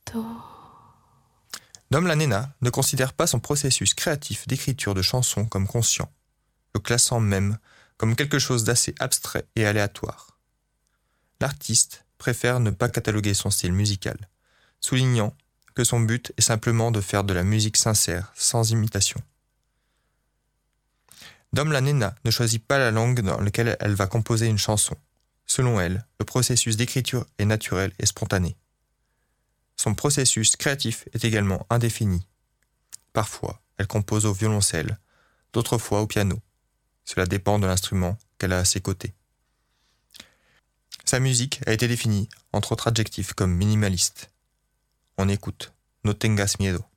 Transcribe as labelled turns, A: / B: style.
A: Dom la Nena ne considère pas son processus créatif d'écriture de chansons comme conscient, le classant même comme quelque chose d'assez abstrait et aléatoire. L'artiste préfère ne pas cataloguer son style musical, soulignant que son but est simplement de faire de la musique sincère, sans imitation. Dom la Nena ne choisit pas la langue dans laquelle elle va composer une chanson. Selon elle, le processus d'écriture est naturel et spontané. Son processus créatif est également indéfini. Parfois, elle compose au violoncelle, d'autres fois au piano. Cela dépend de l'instrument qu'elle a à ses côtés. Sa musique a été définie, entre autres adjectifs, comme minimaliste. On écoute No tengas miedo.